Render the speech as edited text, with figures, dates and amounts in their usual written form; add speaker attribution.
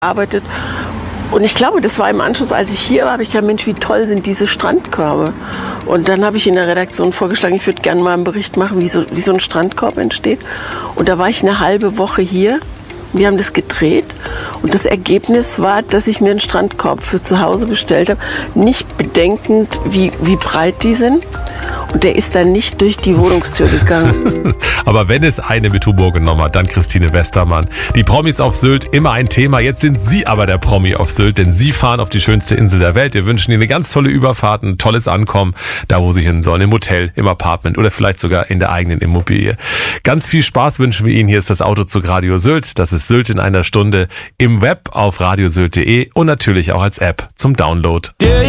Speaker 1: gearbeitet. Und ich glaube, das war im Anschluss, als ich hier war, habe ich gedacht, Mensch, wie toll sind diese Strandkörbe. Und dann habe ich in der Redaktion vorgeschlagen, ich würde gerne mal einen Bericht machen, wie so ein Strandkorb entsteht. Und da war ich eine halbe Woche hier. Wir haben das gedreht und das Ergebnis war, dass ich mir einen Strandkorb für zu Hause bestellt habe, nicht bedenkend, wie breit die sind. Und der ist dann nicht durch die Wohnungstür gegangen.
Speaker 2: Aber wenn es eine mit Humor genommen hat, dann Christine Westermann. Die Promis auf Sylt, immer ein Thema. Jetzt sind Sie aber der Promi auf Sylt, denn Sie fahren auf die schönste Insel der Welt. Wir wünschen Ihnen eine ganz tolle Überfahrt, ein tolles Ankommen, da wo Sie hin sollen, im Hotel, im Apartment oder vielleicht sogar in der eigenen Immobilie. Ganz viel Spaß wünschen wir Ihnen. Hier ist das Autozug Radio Sylt. Das ist Sylt in einer Stunde im Web auf radiosylt.de und natürlich auch als App zum Download.